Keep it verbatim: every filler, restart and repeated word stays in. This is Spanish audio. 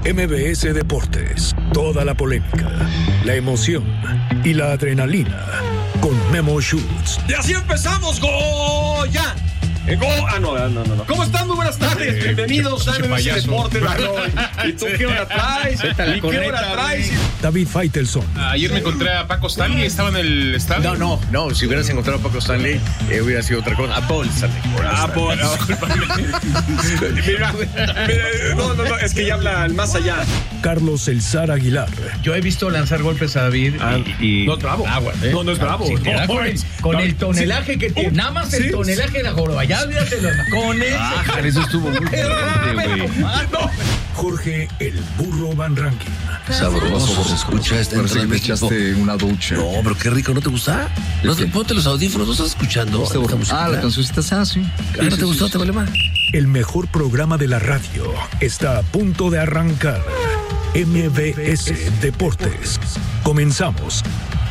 M V S Deportes, toda la polémica, la emoción y la adrenalina con Memo Schutz. Y así empezamos, Goya. Eh, go, ah, no, no, no, no. ¿Cómo están? Muy buenas tardes. Eh, Bienvenidos a M V S Deportes. ¿Y tú qué hora traes? ¿Y qué hora traes? David Faitelson. Ayer me encontré a Paco Stanley, estaba en el estadio. No, no, no. Si hubieras encontrado a Paco Stanley, eh, hubiera sido otra cosa. A Paul Stanley. Ah, Paul. Mira, no, no, no, es que ya habla más allá. Carlos El Zar Aguilar. Yo he visto lanzar golpes a David ah, y, y. No es bravo. Agua, ¿eh? No, no es bravo. Sí, no, con, el, con el tonelaje sí. que tiene. Nada más el sí, tonelaje de la joroba. Ya olvídate de los con ese. Ah, eso estuvo muy fuerte, güey. Jorge El Burro Van Rankin. Sabroso, se escucha este. Parece que te echaste una ducha. No, pero qué rico, ¿no te gusta? No, ponte los audífonos, ¿no estás escuchando? Este ah, la cancioncita está así. ¿No te gustó? ¿Te vale más? El mejor programa de la radio está a punto de arrancar. M V S Deportes. Comenzamos.